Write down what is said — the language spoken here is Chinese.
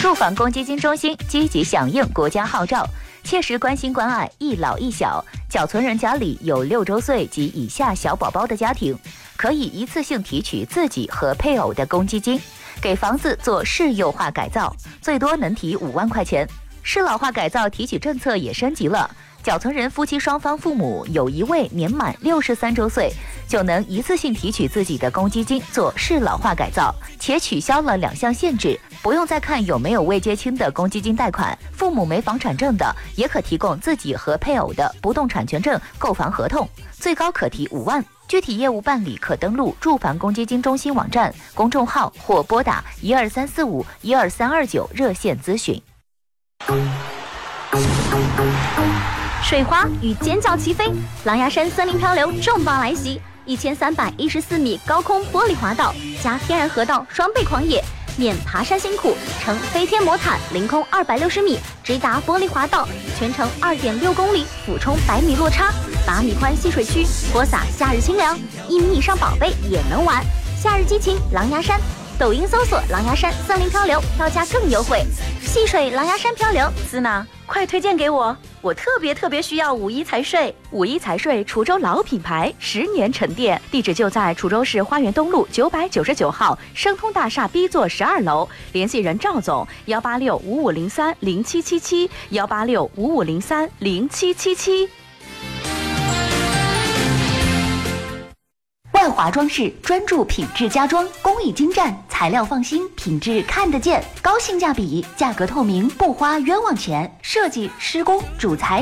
住房公积金中心积极响应国家号召，切实关心关爱一老一小。缴存人家里有6周岁及以下小宝宝的家庭，可以一次性提取自己和配偶的公积金，给房子做适幼化改造，最多能提5万块钱。适老化改造提取政策也升级了。缴存人夫妻双方父母有一位年满63周岁，就能一次性提取自己的公积金做适老化改造，且取消了2项限制，不用再看有没有未结清的公积金贷款。父母没房产证的，也可提供自己和配偶的不动产权证、购房合同，最高可提5万。具体业务办理可登录住房公积金中心网站、公众号或拨打12345 12329热线咨询。 水花与尖叫齐飞，狼牙山森林漂流重磅来袭！1314米高空玻璃滑道加天然河道双倍狂野，免爬山辛苦，乘飞天魔毯凌空260米直达玻璃滑道，全程2.6公里，俯冲100米落差，8米宽戏水区，播撒夏日清凉，1米以上宝贝也能玩。夏日激情狼牙山，抖音搜索狼牙山森林漂流，票价更优惠。戏水狼牙山漂流， 思娜，快推荐给我！我特别需要五一财税。五一财税，滁州老品牌，10年沉淀，地址就在滁州市花园东路999号升通大厦 B 座12楼，联系人赵总18655030777，18655030777。 万华装饰专注品质家装，工艺精湛，材料放心，品质看得见，高性价比，价格透明，不花冤枉钱。设计、施工、主材